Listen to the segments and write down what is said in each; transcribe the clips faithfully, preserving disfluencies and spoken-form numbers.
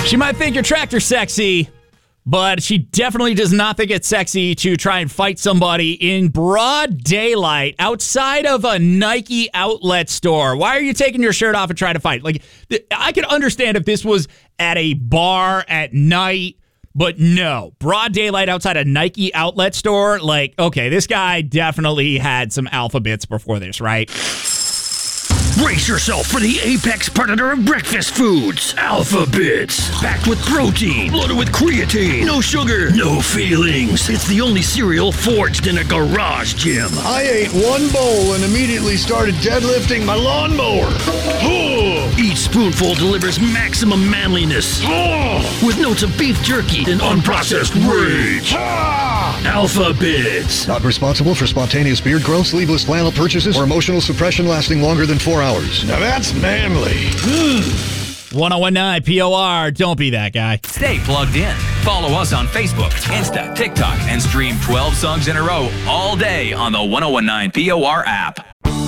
She might think your tractor's sexy, but she definitely does not think it's sexy to try and fight somebody in broad daylight outside of a Nike outlet store. Why are you taking your shirt off and trying to fight? Like, I could understand if this was at a bar at night, but no. Broad daylight outside a Nike outlet store, like, okay, this guy definitely had some alphabets before this, right? Brace yourself for the apex predator of breakfast foods. Alpha-Bits. Packed with protein, loaded with creatine, no sugar, no feelings. It's the only cereal forged in a garage gym. I ate one bowl and immediately started deadlifting my lawnmower. Each spoonful delivers maximum manliness. With notes of beef jerky and unprocessed rage. Alpha-Bits. Not responsible for spontaneous beard growth, sleeveless flannel purchases, or emotional suppression lasting longer than four hours. Now that's manly. ten nineteen P O R. Don't be that guy. Stay plugged in. Follow us on Facebook, Insta, TikTok, and stream twelve songs in a row all day on the ten nineteen P O R app.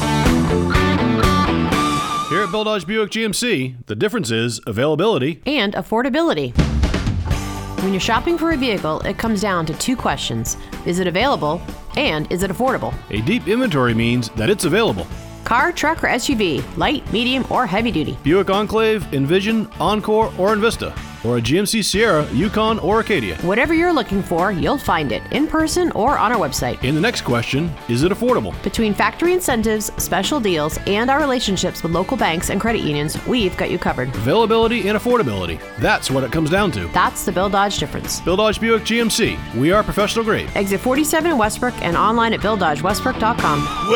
Here at Bill Dodge Buick G M C, the difference is availability and affordability. When you're shopping for a vehicle, it comes down to two questions. Is it available? And is it affordable? A deep inventory means that it's available. Car, truck, or S U V, light, medium, or heavy duty. Buick Enclave, Envision, Encore, or Envista. Or a G M C Sierra, Yukon, or Acadia. Whatever you're looking for, you'll find it in person or on our website. In the next question, is it affordable? Between factory incentives, special deals, and our relationships with local banks and credit unions, we've got you covered. Availability and affordability. That's what it comes down to. That's the Bill Dodge difference. Bill Dodge Buick G M C. We are professional grade. Exit forty-seven in Westbrook and online at bill dodge westbrook dot com.